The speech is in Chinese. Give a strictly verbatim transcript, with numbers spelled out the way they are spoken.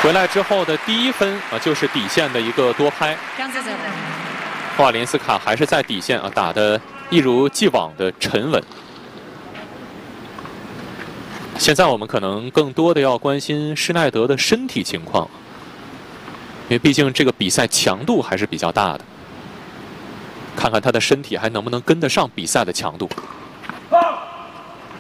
回来之后的第一分啊，就是底线的一个多拍。霍瓦连斯卡还是在底线啊，打得一如既往的沉稳。现在我们可能更多的要关心施耐德的身体情况，因为毕竟这个比赛强度还是比较大的，看看他的身体还能不能跟得上比赛的强度。